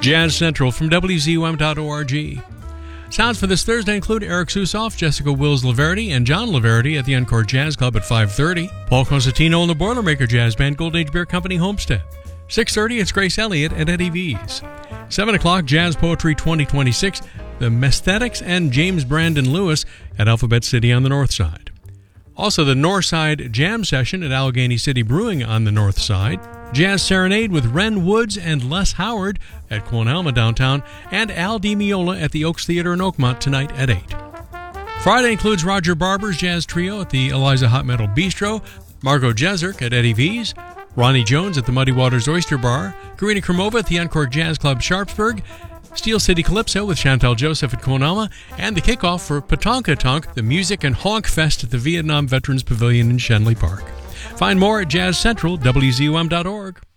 Jazz Central from WZUM.org. Sounds for this Thursday include Eric Susoff, Jessica Wills Laverty, and John Laverty at the Encore Jazz Club at 5:30. Paul Constantino and the Boilermaker Jazz Band, Golden Age Beer Company, Homestead. 6:30, it's Grace Elliott at Eddie V's. 7 o'clock, Jazz Poetry 2026, the Mesthetics and James Brandon Lewis at Alphabet City on the North Side. Also, the Northside Jam Session at Allegheny City Brewing on the North Side. Jazz Serenade with Ren Woods and Les Howard at Quonalma downtown, and Al Di Meola at the Oaks Theater in Oakmont tonight at 8. Friday includes Roger Barber's Jazz Trio at the Eliza Hot Metal Bistro, Margot Jeserk at Eddie V's, Ronnie Jones at the Muddy Waters Oyster Bar, Karina Krumova at the Encore Jazz Club Sharpsburg, Steel City Calypso with Chantal Joseph at Quonalma, and the kickoff for Patonka Tonk, the Music and Honk Fest at the Vietnam Veterans Pavilion in Shenley Park. Find more at Jazz Central, WZUM.org.